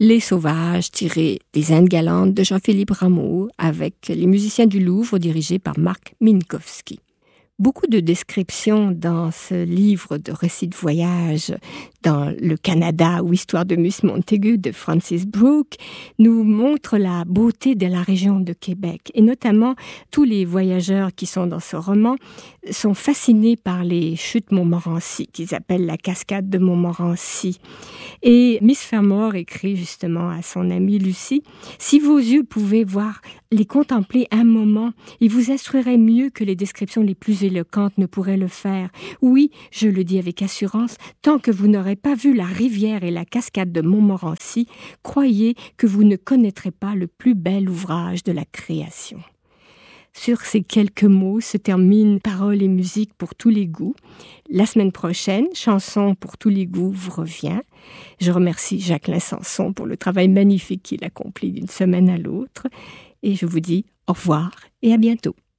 Les Sauvages, tiré des Indes galantes de Jean-Philippe Rameau, avec les musiciens du Louvre dirigés par Marc Minkowski. Beaucoup de descriptions dans ce livre de récits de voyage dans le Canada ou Histoire de Miss Montagu de Francis Brooke nous montrent la beauté de la région de Québec. Et notamment, tous les voyageurs qui sont dans ce roman sont fascinés par les chutes Montmorency, qu'ils appellent la cascade de Montmorency. Et Miss Fermor écrit justement à son amie Lucie, « Si vos yeux pouvaient les contempler un moment, ils vous instruiraient mieux que les descriptions les plus éloquentes ne pourraient le faire. Oui, je le dis avec assurance, tant que vous n'aurez pas vu la rivière et la cascade de Montmorency, croyez que vous ne connaîtrez pas le plus bel ouvrage de la création. » Sur ces quelques mots se terminent Paroles et musique pour tous les goûts. La semaine prochaine, Chanson pour tous les goûts vous revient. Je remercie Jacqueline Sanson pour le travail magnifique qu'il accomplit d'une semaine à l'autre. Et je vous dis au revoir et à bientôt.